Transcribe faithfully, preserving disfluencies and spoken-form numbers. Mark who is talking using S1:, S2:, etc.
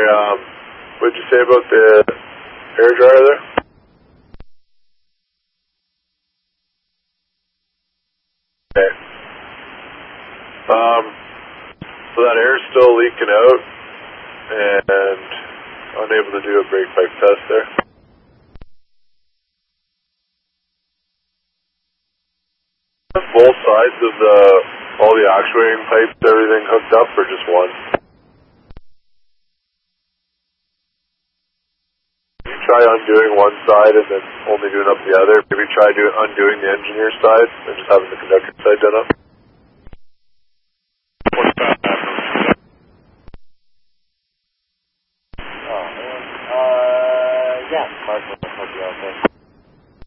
S1: um, what did you say about the air dryer there? Okay. Um, so that air's still leaking out, and unable to do a brake pipe test there. Both sides of the, all the actuating pipes, everything hooked up, or just one? You try undoing one side and then only doing up the other. Maybe try do, undoing the engineer side and just having the conductor side done up.